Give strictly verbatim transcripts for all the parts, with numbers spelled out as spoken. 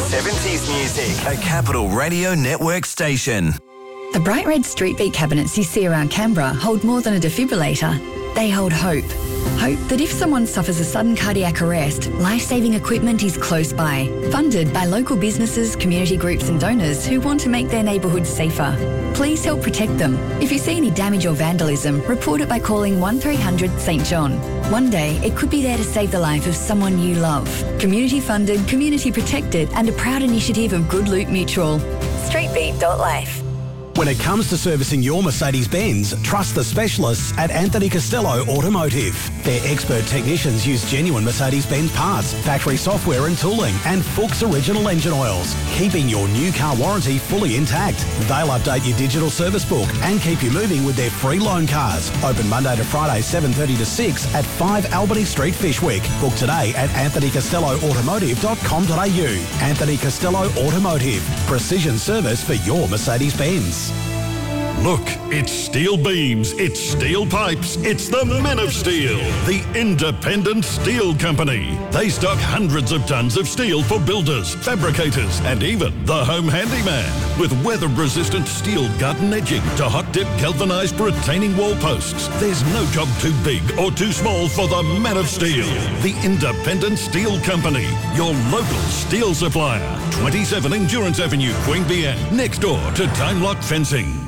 seventies music, a Capital Radio Network station. The bright red street beat cabinets you see around Canberra hold more than a defibrillator. They hold hope. Hope that if someone suffers a sudden cardiac arrest, life-saving equipment is close by. Funded by local businesses, community groups and donors who want to make their neighbourhoods safer. Please help protect them. If you see any damage or vandalism, report it by calling one three hundred St John. One day, it could be there to save the life of someone you love. Community funded, community protected and a proud initiative of Good Loot Mutual. streetbeat dot life. When it comes to servicing your Mercedes-Benz, trust the specialists at Anthony Costello Automotive. Their expert technicians use genuine Mercedes-Benz parts, factory software and tooling, and Fuchs original engine oils, keeping your new car warranty fully intact. They'll update your digital service book and keep you moving with their free loan cars. Open Monday to Friday, seven thirty to six at five Albany Street, Fishwick. Book today at anthony costello automotive dot com dot a u. Anthony Costello Automotive. Precision service for your Mercedes-Benz. Look, it's steel beams, it's steel pipes, it's the Men of Steel, the independent steel company. They stock hundreds of tons of steel for builders, fabricators, and even the home handyman. With weather-resistant steel garden edging to hot-dip galvanised retaining wall posts, there's no job too big or too small for the Men of Steel, the independent steel company, your local steel supplier. twenty-seven Endurance Avenue, Queanbeyan, next door to Time Lock Fencing.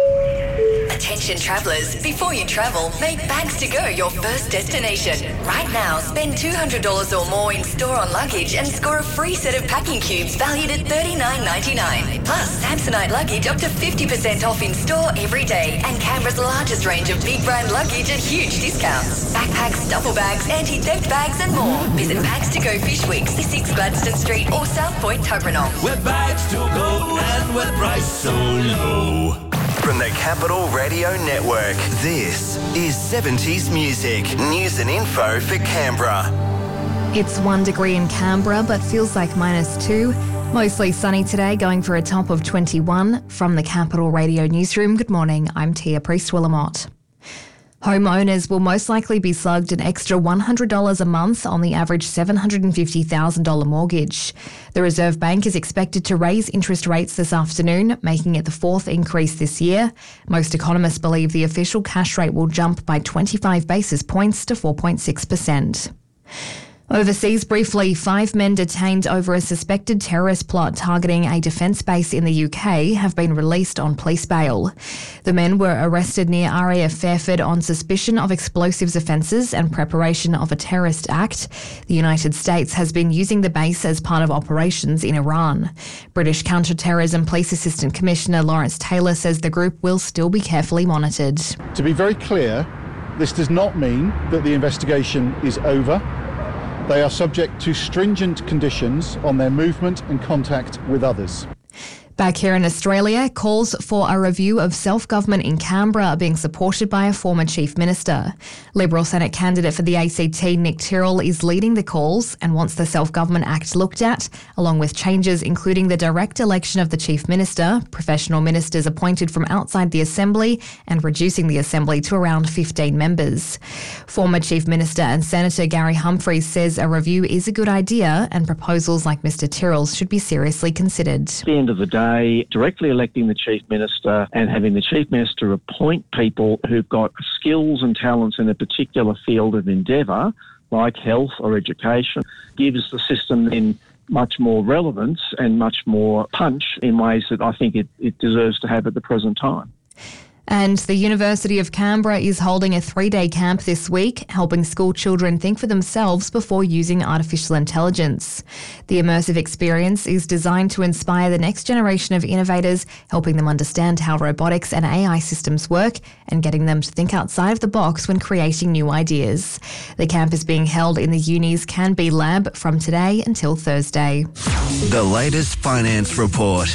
Attention travellers, before you travel, make Bags to Go your first destination. Right now, spend two hundred dollars or more in store on luggage and score a free set of packing cubes valued at thirty-nine ninety-nine. Plus, Samsonite luggage up to fifty percent off in store every day and Canberra's largest range of big brand luggage at huge discounts. Backpacks, duffel bags, anti-theft bags and more. Visit Bags to Go Fishwick, six Gladstone Street or South Point Tuggeranong. Where bags to go and where price so low. From the Capital Radio Network, this is seventies music, news and info for Canberra. It's one degree in Canberra, but feels like minus two. Mostly sunny today, going for a top of twenty-one. From the Capital Radio Newsroom, good morning, I'm Tia Priest-Willamot. Homeowners will most likely be slugged an extra one hundred dollars a month on the average seven hundred fifty thousand dollars mortgage. The Reserve Bank is expected to raise interest rates this afternoon, making it the fourth increase this year. Most economists believe the official cash rate will jump by twenty-five basis points to four point six percent. Overseas briefly, five men detained over a suspected terrorist plot targeting a defence base in the U K have been released on police bail. The men were arrested near R A F Fairford on suspicion of explosives offences and preparation of a terrorist act. The United States has been using the base as part of operations in Iran. British Counter-Terrorism Police Assistant Commissioner Lawrence Taylor says the group will still be carefully monitored. To be very clear, this does not mean that the investigation is over. They are subject to stringent conditions on their movement and contact with others. Back here in Australia, calls for a review of self-government in Canberra are being supported by a former Chief Minister. Liberal Senate candidate for the A C T, Nick Tyrrell, is leading the calls and wants the Self-Government Act looked at, along with changes including the direct election of the Chief Minister, professional ministers appointed from outside the Assembly, and reducing the Assembly to around fifteen members. Former Chief Minister and Senator Gary Humphries says a review is a good idea and proposals like Mr Tyrrell's should be seriously considered. At the end of the day, directly electing the Chief Minister and having the Chief Minister appoint people who've got skills and talents in a particular field of endeavour, like health or education, gives the system then much more relevance and much more punch in ways that I think it, it deserves to have at the present time. And the University of Canberra is holding a three-day camp this week, helping school children think for themselves before using artificial intelligence. The immersive experience is designed to inspire the next generation of innovators, helping them understand how robotics and A I systems work and getting them to think outside of the box when creating new ideas. The camp is being held in the uni's Canby lab from today until Thursday. The latest finance report.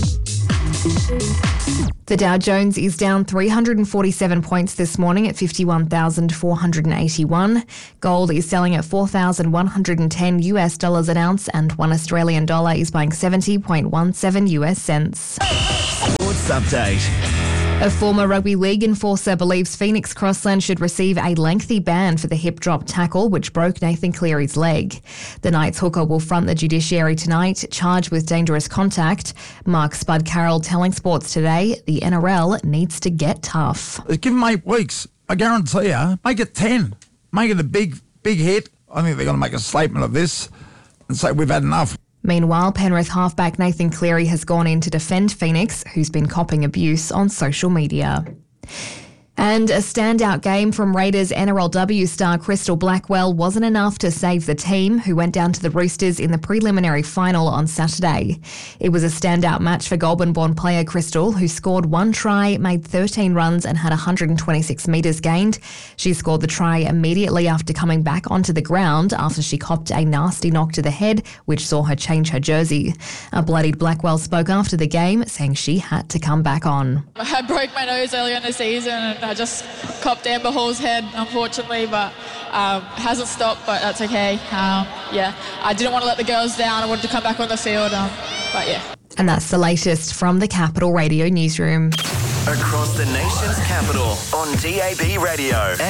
The Dow Jones is down three hundred forty-seven points this morning at fifty-one thousand four hundred eighty-one. Gold is selling at four thousand one hundred ten US dollars an ounce and one Australian dollar is buying seventy point one seven US cents. Sports update. A former rugby league enforcer believes Phoenix Crossland should receive a lengthy ban for the hip drop tackle which broke Nathan Cleary's leg. The Knights hooker will front the judiciary tonight, charged with dangerous contact. Mark Spud Carroll telling Sports Today the N R L needs to get tough. Give them eight weeks. I guarantee you, make it ten. Make it a big, big hit. I think they're going to make a statement of this and say we've had enough. Meanwhile, Penrith halfback Nathan Cleary has gone in to defend Phoenix, who's been copping abuse on social media. And a standout game from Raiders N R L W star Crystal Blackwell wasn't enough to save the team, who went down to the Roosters in the preliminary final on Saturday. It was a standout match for Goulburn-born player Crystal, who scored one try, made thirteen runs and had one hundred twenty-six metres gained. She scored the try immediately after coming back onto the ground after she copped a nasty knock to the head, which saw her change her jersey. A bloodied Blackwell spoke after the game, saying she had to come back on. I broke my nose earlier in the season and I just copped Amber Hall's head, unfortunately, but um, it hasn't stopped, but that's okay. Um, yeah, I didn't want to let the girls down. I wanted to come back on the field, um, but yeah. And that's the latest from the Capital Radio newsroom. Across the nation's capital on D A B Radio.